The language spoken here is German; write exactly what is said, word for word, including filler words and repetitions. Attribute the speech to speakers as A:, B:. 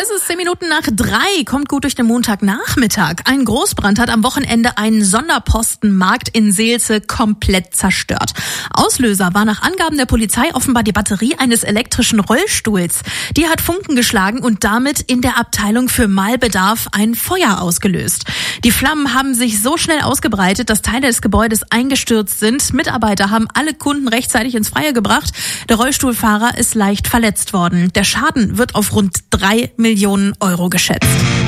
A: Es ist zehn Minuten nach drei, kommt gut durch den Montagnachmittag. Ein Großbrand hat am Wochenende einen Sonderpostenmarkt in Seelze komplett zerstört. Auslöser war nach Angaben der Polizei offenbar die Batterie eines elektrischen Rollstuhls. Die hat Funken geschlagen und damit in der Abteilung für Mahlbedarf ein Feuer ausgelöst. Die Flammen haben sich so schnell ausgebreitet, dass Teile des Gebäudes eingestürzt sind. Mitarbeiter haben alle Kunden rechtzeitig ins Freie gebracht. Der Rollstuhlfahrer ist leicht verletzt worden. Der Schaden wird auf rund drei Millionen Euro geschätzt.